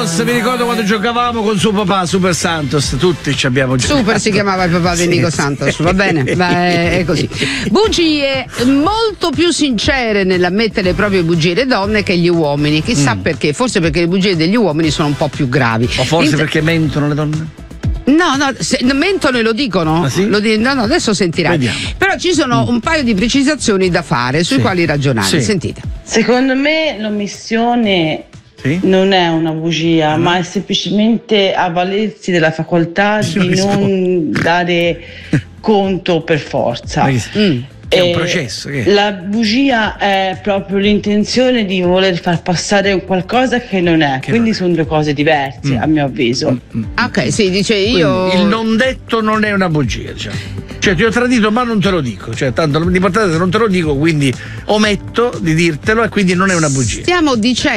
Santos, mi ricordo quando giocavamo con suo papà, Super Santos, tutti ci abbiamo giocato. Super si chiamava il papà di Nico Santos, va bene? È così. Bugie molto più sincere nell'ammettere le proprie bugie le donne che gli uomini, chissà perché, forse perché le bugie degli uomini sono un po' più gravi. O forse perché mentono le donne? No, mentono e lo dicono. Ah, sì? No, adesso sentirai. Vediamo. Però ci sono un paio di precisazioni da fare sui quali ragionare. Sì. Sentite. Secondo me l'omissione non è una bugia, ma è semplicemente avvalersi della facoltà di non dare conto per forza. È un processo. La bugia è proprio l'intenzione di voler far passare qualcosa che non è, quindi sono due cose diverse a mio avviso. Ok, sì, dice io. Quindi il non detto non è una bugia, diciamo. Cioè ti ho tradito ma non te lo dico, cioè tanto l'importante è che non te lo dico, quindi ometto di dirtelo e quindi non è una bugia. Stiamo dicendo